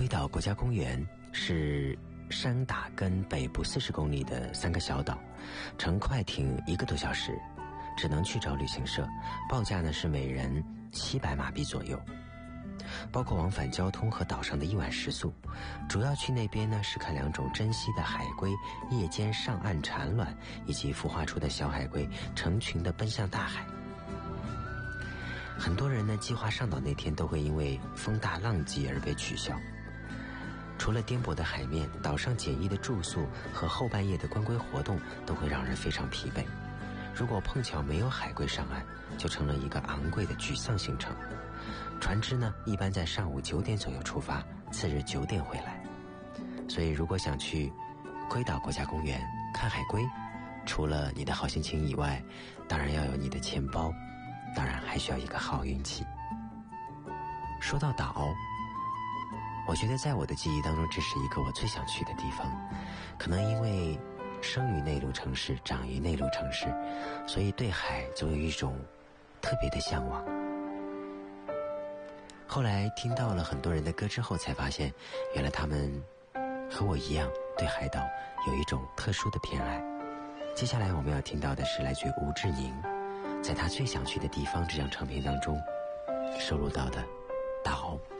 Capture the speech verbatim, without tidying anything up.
龟岛国家公园是山打根北部四十公里的三个小岛，乘快艇一个多小时，只能去找旅行社，报价呢是每人七百马币左右，包括往返交通和岛上的一晚食宿。主要去那边呢是看两种珍稀的海龟夜间上岸产卵，以及孵化出的小海龟成群地奔向大海。很多人呢计划上岛那天都会因为风大浪急而被取消。除了颠簸的海面，岛上简易的住宿和后半夜的观龟活动都会让人非常疲惫。如果碰巧没有海龟上岸，就成了一个昂贵的沮丧行程。船只呢一般在上午九点左右出发，次日九点回来。所以如果想去龟岛国家公园看海龟，除了你的好心情以外，当然要有你的钱包，当然还需要一个好运气。说到岛，我觉得在我的记忆当中，这是一个我最想去的地方。可能因为生于内陆城市，长于内陆城市，所以对海总有一种特别的向往。后来听到了很多人的歌之后，才发现原来他们和我一样对海岛有一种特殊的偏爱。接下来我们要听到的是来自于吴志宁在他最想去的地方这张唱片当中收录到的岛。